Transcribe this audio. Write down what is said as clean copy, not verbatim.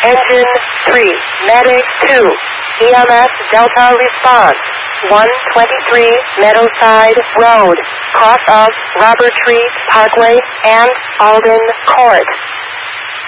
Engine 3, Medic 2, EMS Delta response, 123 Meadowside Road, cross of Robert Tree Parkway and Alden Court.